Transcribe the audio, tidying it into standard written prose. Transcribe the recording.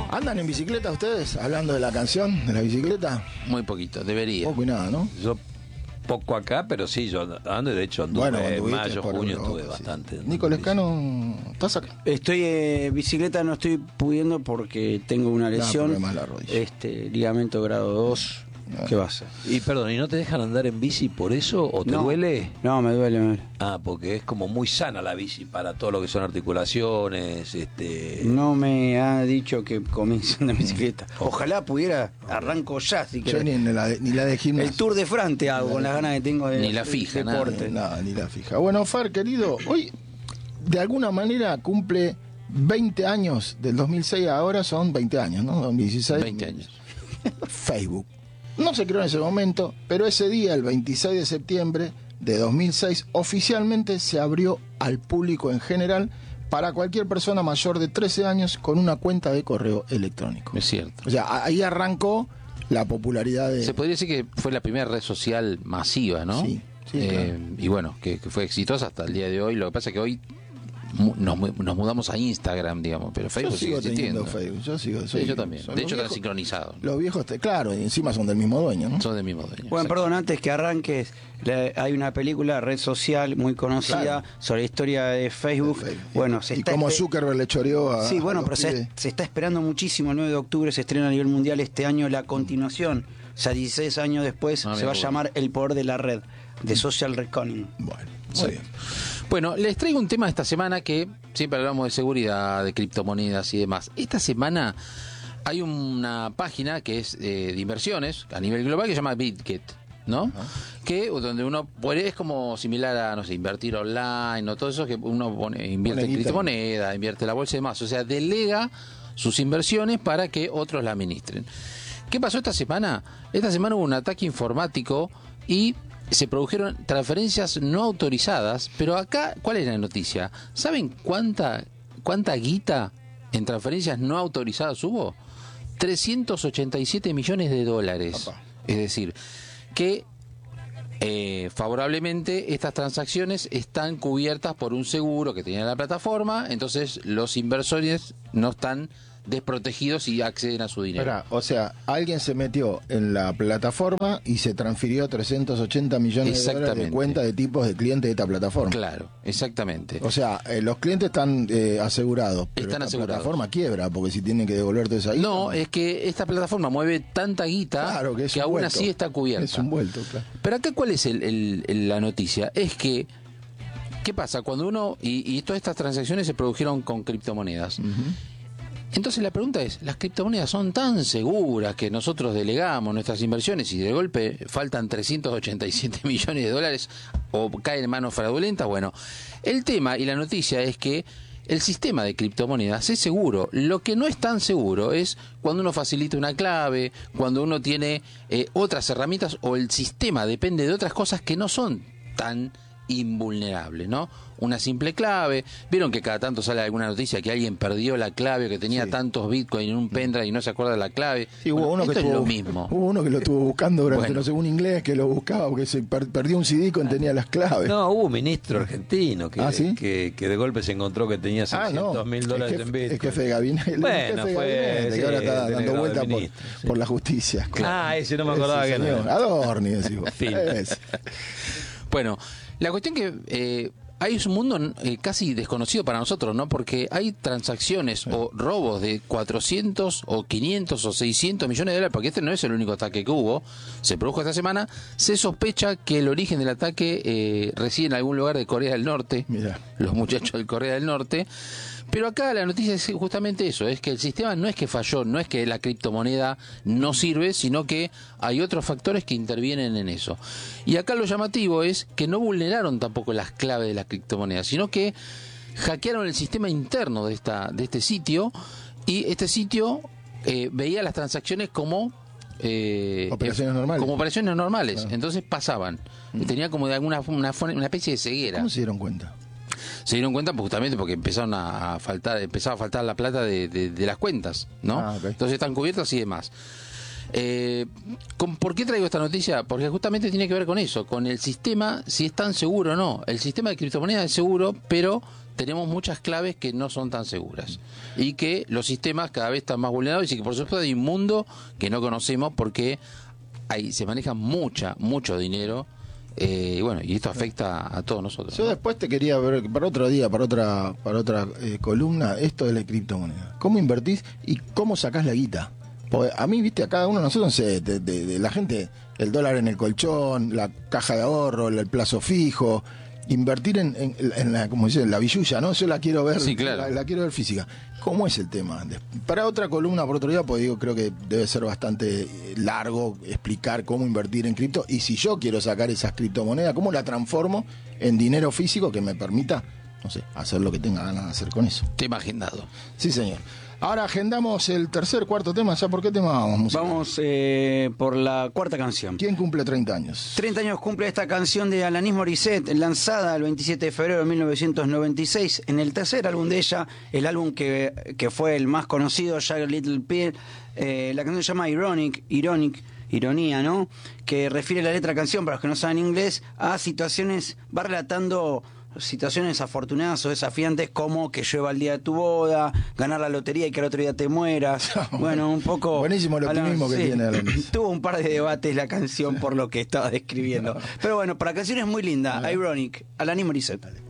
¿Andan en bicicleta ustedes? Hablando de la canción, de la bicicleta. Muy poquito, debería. Poco y nada, ¿no? Yo poco acá, pero sí, yo ando, de hecho anduve en mayo, junio, estuve bastante. Nico Lescano, ¿estás acá? Estoy bicicleta, no estoy pudiendo porque tengo una lesión, problema de la rodilla. ligamento grado 2. ¿Qué va a hacer? Y perdón, ¿y no te dejan andar en bici por eso o te duele? No, me duele. Ah, porque es como muy sana la bici para todo lo que son articulaciones, No me ha dicho que comience en bicicleta. Ojalá pudiera, arranco ya si Yo querés. ni la de gimnasio. El Tour de France hago con las ganas que tengo de Ni la fija, deporte. Nada, ni la fija. Bueno, Far, querido, hoy de alguna manera cumple 20 años del 2006, ahora son 20 años, ¿no? 2016. 20 años. Facebook. No se creó en ese momento, pero ese día, el 26 de septiembre de 2006, oficialmente se abrió al público en general para cualquier persona mayor de 13 años con una cuenta de correo electrónico. Es cierto. O sea, ahí arrancó la popularidad de... Se podría decir que fue la primera red social masiva, ¿no? Sí, claro. Y bueno, que fue exitosa hasta el día de hoy. Lo que pasa es que hoy nos mudamos a Instagram, digamos, pero Facebook Yo sigo sigue teniendo existiendo. Facebook, Sí, yo también. De hecho, están sincronizados. Los viejos, claro, y encima son del mismo dueño, ¿no? Son del mismo dueño. Bueno, Exacto. perdón, antes que arranques, hay una película, Red Social, muy conocida, Claro. sobre la historia de Facebook. Bueno, y como Zuckerberg le choreó a... Sí, a bueno, los pero pibes. se está esperando muchísimo. El 9 de octubre se estrena a nivel mundial este año la continuación. O sea, 16 años después se va a llamar El Poder de la Red, de Social Reckoning. Bueno, muy bien. Bueno, les traigo un tema esta semana que siempre hablamos de seguridad, de criptomonedas y demás. Esta semana hay una página que es de inversiones a nivel global que se llama BitGet, ¿no? Que donde uno puede, es como similar a, no sé, invertir online o todo eso, que uno invierte en criptomonedas, invierte en la bolsa y demás. O sea, delega sus inversiones para que otros la administren. ¿Qué pasó esta semana? Esta semana hubo un ataque informático y se produjeron transferencias no autorizadas, pero acá, ¿cuál es la noticia? ¿Saben cuánta guita en transferencias no autorizadas hubo? 387 millones de dólares. Papá. Es decir, que favorablemente estas transacciones están cubiertas por un seguro que tenía la plataforma, entonces los inversores no están desprotegidos y acceden a su dinero. Esperá, o sea, alguien se metió en la plataforma y se transfirió 380 millones de dólares de cuenta de tipos de clientes de esta plataforma. Claro, exactamente. O sea, los clientes están asegurados, pero Están esta asegurados. plataforma quiebra, porque si tienen que devolver toda esa guita... No, es que esta plataforma mueve tanta guita Claro, que, es que un aún vuelto. así está cubierta. Es un vuelto, claro. Pero acá, ¿cuál es la noticia? Es que, ¿qué pasa? Cuando uno, y todas estas transacciones se produjeron con criptomonedas. Entonces la pregunta es, ¿las criptomonedas son tan seguras que nosotros delegamos nuestras inversiones y de golpe faltan 387 millones de dólares o caen en manos fraudulentas? Bueno, el tema y la noticia es que el sistema de criptomonedas es seguro. Lo que no es tan seguro es cuando uno facilita una clave, cuando uno tiene otras herramientas o el sistema depende de otras cosas que no son tan invulnerables, ¿no? Una simple clave. Vieron que cada tanto sale alguna noticia que alguien perdió la clave, que tenía tantos bitcoins en un pendrive y no se acuerda de la clave. Sí, hubo Bueno, uno que esto es estuvo, lo mismo. Hubo uno que lo estuvo buscando durante, Bueno. no sé, un inglés que lo buscaba porque se perdió un CD con tenía las claves. No, hubo un ministro argentino que, ¿Sí? que de golpe se encontró que tenía $600.000 en Bitcoin. Es jefe de gabinete. Bueno, jefe de fue, gabinete, sí, que ahora está dando delegado vueltas del por, ministro, sí. por la justicia. Ah, ese no me acordaba Ese que señor. no. Adorni, decís vos. Fin. Ese. Bueno, la cuestión que hay un mundo casi desconocido para nosotros, ¿no? Porque hay transacciones o robos de 400 o 500 o 600 millones de dólares, porque este no es el único ataque que hubo, se produjo esta semana. Se sospecha que el origen del ataque reside en algún lugar de Corea del Norte, Mirá. los muchachos de Corea del Norte. Pero acá la noticia es justamente eso, es que el sistema no es que falló, no es que la criptomoneda no sirve, sino que hay otros factores que intervienen en eso. Y acá lo llamativo es que no vulneraron tampoco las claves de la criptomoneda, sino que hackearon el sistema interno de este sitio, y este sitio veía las transacciones como Operaciones normales. Como operaciones normales. Claro. Entonces pasaban. Tenía como de alguna una especie de ceguera. ¿Cómo se dieron cuenta? Se dieron cuenta justamente porque empezaba a faltar la plata de las cuentas, ¿no? Ah, ok. Entonces están cubiertas y demás. ¿Por qué traigo esta noticia? Porque justamente tiene que ver con eso, con el sistema, si es tan seguro o no. El sistema de criptomonedas es seguro, pero tenemos muchas claves que no son tan seguras. Y que los sistemas cada vez están más vulnerables y que por supuesto hay un mundo que no conocemos porque se maneja mucho dinero. Y esto afecta a todos nosotros. Yo después te quería ver para otro día, para otra columna, esto de la criptomoneda. ¿Cómo invertís y cómo sacás la guita? Porque a mí, viste, a cada uno de nosotros, no sé, de la gente, el dólar en el colchón, la caja de ahorro, el plazo fijo, invertir en la, como dice, la billulla, ¿no? Yo la quiero ver, sí, claro. la quiero ver física. ¿Cómo es el tema? Para otra columna, por otro día, pues digo, creo que debe ser bastante largo explicar cómo invertir en cripto y si yo quiero sacar esas criptomonedas, cómo la transformo en dinero físico que me permita, no sé, hacer lo que tenga ganas de hacer con eso. Tema agendado. Sí, señor. Ahora agendamos el cuarto tema. ¿Ya por qué tema vamos? Musical? Vamos por la cuarta canción. ¿Quién cumple 30 años? 30 años cumple esta canción de Alanis Morissette, lanzada el 27 de febrero de 1996, en el tercer álbum de ella, el álbum que fue el más conocido, Jagged Little Pill. La canción se llama Ironía, ¿no? Que refiere la letra de la canción, para los que no saben inglés, a situaciones, va relatando situaciones afortunadas o desafiantes como que llueva el día de tu boda, ganar la lotería y que al otro día te mueras. Bueno, un poco... Buenísimo el optimismo que tiene. Tuvo un par de debates la canción por lo que estaba describiendo. Pero bueno, para la canción es muy linda. Ironic, Alanis Morissette.